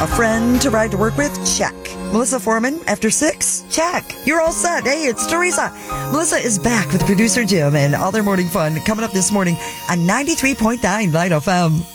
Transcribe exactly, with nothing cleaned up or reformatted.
A friend to ride to work with? Check. Melissa Foreman, after six? Check. You're all set. Hey, it's Teresa. Melissa is back with producer Jim and all their morning fun coming up this morning on ninety-three point nine Light F M.